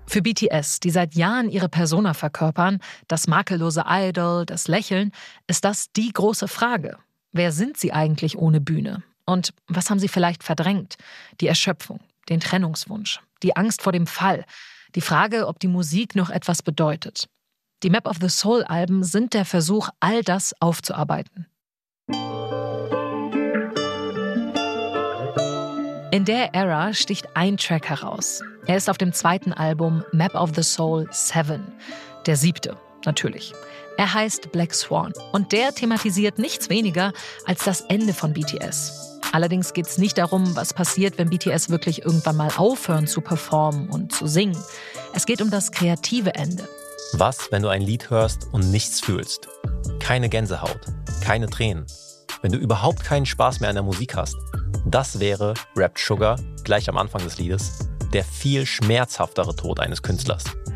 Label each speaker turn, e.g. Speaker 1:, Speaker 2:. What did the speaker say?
Speaker 1: Für BTS, die seit Jahren ihre Persona verkörpern, das makellose Idol, das Lächeln, ist das die große Frage. Wer sind sie eigentlich ohne Bühne? Und was haben sie vielleicht verdrängt? Die Erschöpfung, den Trennungswunsch, die Angst vor dem Fall, die Frage, ob die Musik noch etwas bedeutet. Die Map of the Soul-Alben sind der Versuch, all das aufzuarbeiten. In der Ära sticht ein Track heraus. Er ist auf dem zweiten Album Map of the Soul 7. Der 7. natürlich. Er heißt Black Swan und der thematisiert nichts weniger als das Ende von BTS. Allerdings geht es nicht darum, was passiert, wenn BTS wirklich irgendwann mal aufhören zu performen und zu singen. Es geht um das kreative Ende.
Speaker 2: Was, wenn du ein Lied hörst und nichts fühlst? Keine Gänsehaut, keine Tränen. Wenn du überhaupt keinen Spaß mehr an der Musik hast. Das wäre Wrapped Sugar, gleich am Anfang des Liedes, der viel schmerzhaftere Tod eines Künstlers.